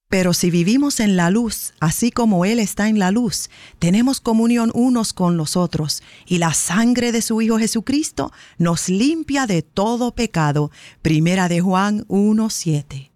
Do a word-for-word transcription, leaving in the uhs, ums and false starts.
Pero si vivimos en la luz, así como Él está en la luz, tenemos comunión unos con los otros, y la sangre de su Hijo Jesucristo nos limpia de todo pecado. Primera de Juan uno siete.